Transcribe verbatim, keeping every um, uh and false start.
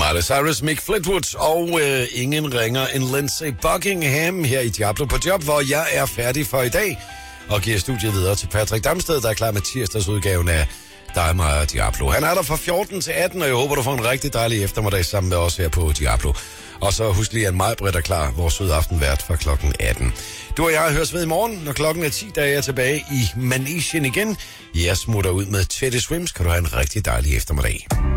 Miley Cyrus, Mick Fleetwood og øh, ingen ringer end Lindsey Buckingham her i Diablo på job, hvor jeg er færdig for i dag og giver studiet videre til Patrick Damsted, der er klar med tirsdagsudgaven af dig, mig og Diablo. Han er der fra fjorten til atten, og jeg håber, du får en rigtig dejlig eftermiddag sammen med os her på Diablo. Og så husk lige, at Majbrit er klar, vores søde aftenvært fra klokken atten. Du og jeg høres ved i morgen, når klokken er ti, der er jeg tilbage i Manesien igen. Jeg smutter ud med Teddy Swims. Kan du have en rigtig dejlig eftermiddag.